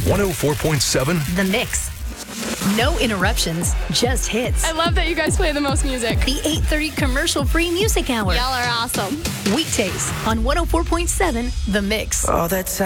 104.7 The Mix. No interruptions, just hits. I love that you guys play the most music. The 8:30 commercial-free music hour. Y'all are awesome. Weekdays on 104.7 The Mix. All that time.